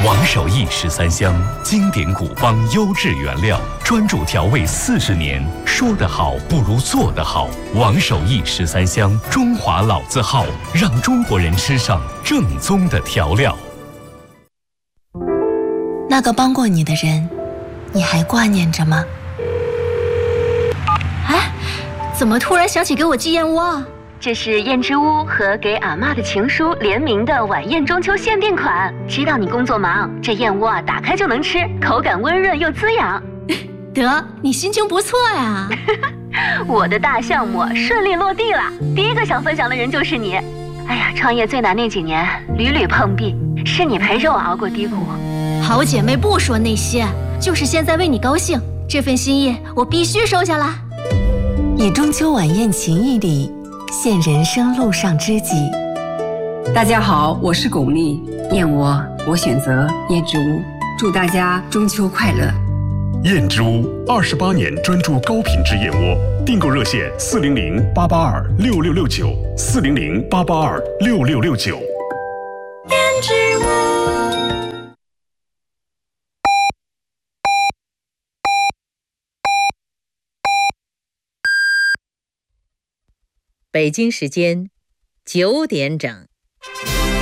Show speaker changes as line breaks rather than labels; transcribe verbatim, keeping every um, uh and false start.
王守义十三香，经典古方，优质原料，专注调味四十年。说得好不如做得好。王守义十三香，中华老字号，让中国人吃上正宗的调料。
那个帮过你的人，你还挂念着吗？
哎，怎么突然想起给我寄燕窝啊？这是燕之屋和给阿嬷的情书联名的晚宴中秋限定款。知道你工作忙，这燕窝啊打开就能吃，口感温润又滋养。
得，你心情不错呀。
我的大项目顺利落地了，第一个想分享的人就是你。哎呀，创业最难那几年，屡屡碰壁，是你陪着我熬过低谷。
好姐妹不说那些，就是现在为你高兴，这份心意我必须收下来。
以中秋晚宴情谊礼，献人生路上知己。
大家好，我是巩俐，燕窝我选择燕之屋，祝大家中秋快乐。
燕之屋二十八年专注高品质燕窝，订购热线四零零八八二六六六九四零零八八二六六六九。
燕之屋。
北京时间九点整。